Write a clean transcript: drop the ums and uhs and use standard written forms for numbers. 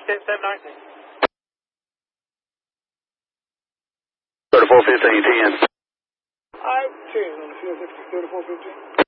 1079. 3415, 10. I'm 10 on the field, 3415.